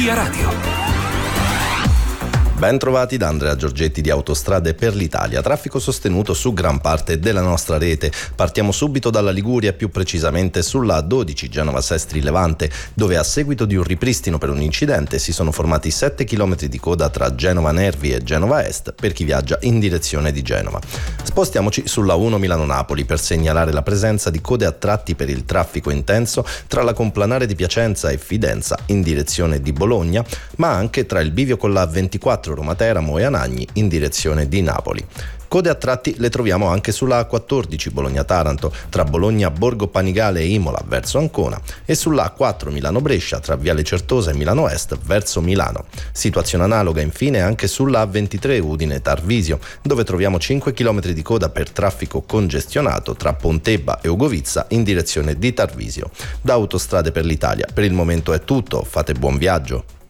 Via Radio. Ben trovati da Andrea Giorgetti di Autostrade per l'Italia. Traffico sostenuto su gran parte della nostra rete. Partiamo subito dalla Liguria, più precisamente sulla A12 Genova-Sestri-Levante, dove a seguito di un ripristino per un incidente si sono formati 7 km di coda tra Genova Nervi e Genova Est per chi viaggia in direzione di Genova. Spostiamoci sulla 1 Milano-Napoli per segnalare la presenza di code a tratti per il traffico intenso tra la Complanare di Piacenza e Fidenza in direzione di Bologna, ma anche tra il bivio con la 24 Roma Teramo e Anagni in direzione di Napoli. Code a tratti le troviamo anche sulla A14 Bologna-Taranto, tra Bologna, Borgo Panigale e Imola verso Ancona, e sulla A4 Milano-Brescia tra Viale Certosa e Milano Est verso Milano. Situazione analoga infine anche sulla A23 Udine-Tarvisio, dove troviamo 5 km di coda per traffico congestionato tra Pontebba e Ugovizza in direzione di Tarvisio. Da Autostrade per l'Italia per il momento è tutto, fate buon viaggio.